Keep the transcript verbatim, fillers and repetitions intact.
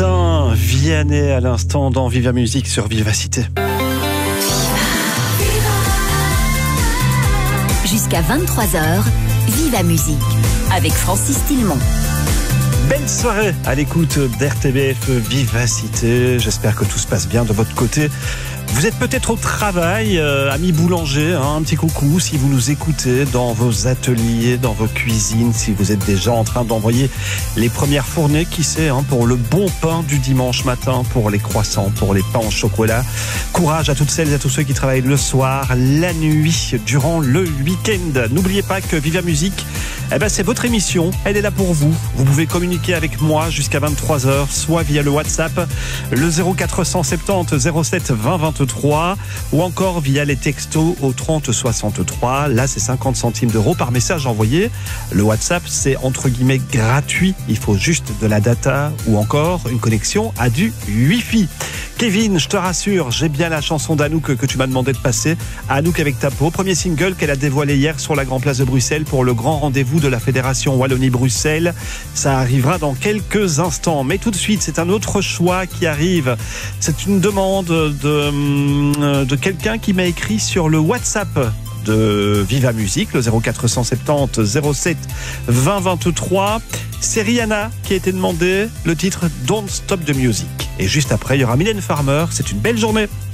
matin, Vianney à l'instant dans Viva Musique sur Vivacité. Jusqu'à vingt-trois heures, Viva Musique avec Francis Tillemont. Belle soirée à l'écoute d'R T B F Vivacité. J'espère que tout se passe bien de votre côté. Vous êtes peut-être au travail, euh, amis boulangers, hein, un petit coucou si vous nous écoutez dans vos ateliers, dans vos cuisines, si vous êtes déjà en train d'envoyer les premières fournées, qui sait, hein, pour le bon pain du dimanche matin, pour les croissants, pour les pains au chocolat. Courage à toutes celles et à tous ceux qui travaillent le soir, la nuit, durant le week-end. N'oubliez pas que Viva Musique, eh ben, c'est votre émission, elle est là pour vous. Vous pouvez communiquer avec moi jusqu'à vingt-trois heures, soit via le WhatsApp, le zéro quatre cent soixante-dix zéro sept vingt vingt-trois, ou encore via les textos au trente soixante-trois. Là, c'est cinquante centimes d'euros par message envoyé. Le WhatsApp, c'est entre guillemets gratuit. Il faut juste de la data ou encore une connexion à du Wi-Fi. Kevin, je te rassure, j'ai bien la chanson d'Anouk que tu m'as demandé de passer. Anouk avec ta peau, premier single qu'elle a dévoilé hier sur la Grand Place de Bruxelles pour le grand rendez-vous de la Fédération Wallonie-Bruxelles. Ça arrivera dans quelques instants. Mais tout de suite, c'est un autre choix qui arrive. C'est une demande de, de quelqu'un qui m'a écrit sur le WhatsApp de Viva Musique, le zéro quatre cent soixante-dix zéro sept vingt vingt-trois. C'est Rihanna qui a été demandé, le titre Don't Stop the Music. Et juste après, il y aura Mylène Farmer. C'est une belle journée.